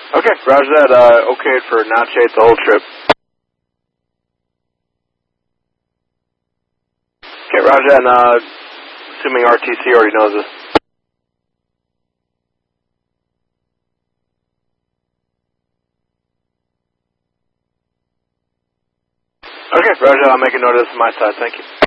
Okay, roger that. Okayed for not chase the whole trip. Okay, roger that, and assuming RTC already knows this. Okay, roger that. I'll make a note of this on my side. Thank you.